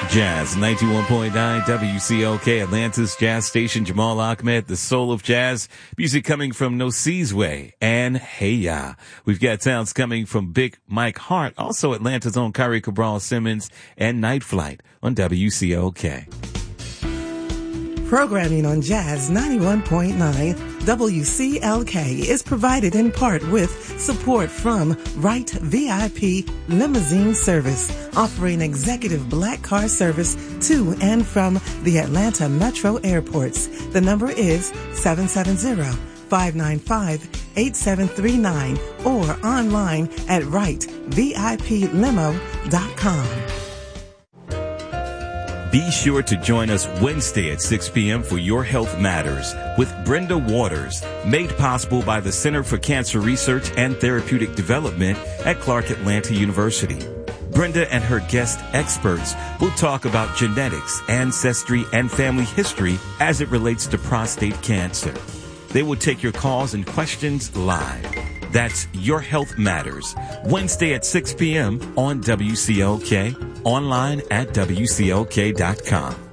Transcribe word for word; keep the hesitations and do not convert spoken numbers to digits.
Jazz, ninety-one point nine W C L K, Atlanta's jazz station. Jamal Ahmed, the soul of jazz. Music coming from No Seas Way and Hey Ya. We've got sounds coming from Big Mike Hart, also Atlanta's own Kyrie Cabral Simmons, and Night Flight on W C L K. Programming on Jazz ninety-one point nine W C L K is provided in part with support from Wright V I P Limousine Service, offering executive black car service to and from the Atlanta Metro airports. The number is seven seven zero, five nine five, eight seven three nine or online at wright V I P limo dot com. Be sure to join us Wednesday at six p.m. for Your Health Matters with Brenda Waters, made possible by the Center for Cancer Research and Therapeutic Development at Clark Atlanta University. Brenda and her guest experts will talk about genetics, ancestry, and family history as it relates to prostate cancer. They will take your calls and questions live. That's Your Health Matters, Wednesday at six p.m. on W C L K, online at W C L K dot com.